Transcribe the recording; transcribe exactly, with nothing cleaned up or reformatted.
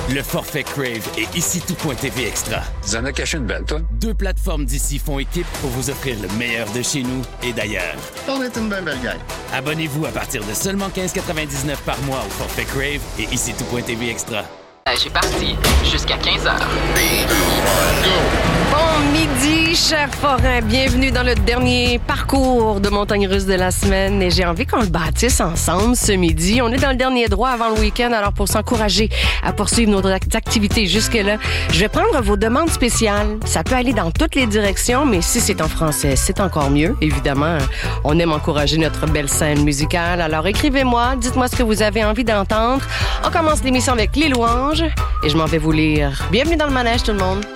Le forfait Crave et Ici Tout.tv Extra. Tu en as caché une belle, toi? Deux plateformes d'ici font équipe pour vous offrir le meilleur de chez nous et d'ailleurs. On est une belle belle gang. Abonnez-vous à partir de seulement quinze quatre-vingt-dix-neuf par mois au forfait Crave et Ici Tout.tv Extra. J'ai parti jusqu'à quinze heures. Bon midi, cher forain. Bienvenue dans le dernier parcours de montagne russe de la semaine. Et j'ai envie qu'on le bâtisse ensemble ce midi. On est dans le dernier droit avant le week-end. Alors, pour s'encourager à poursuivre nos activités jusque-là, je vais prendre vos demandes spéciales. Ça peut aller dans toutes les directions, mais si c'est en français, c'est encore mieux. Évidemment, on aime encourager notre belle scène musicale. Alors, écrivez-moi. Dites-moi ce que vous avez envie d'entendre. On commence l'émission avec les louanges et je m'en vais vous lire. Bienvenue dans le manège, tout le monde.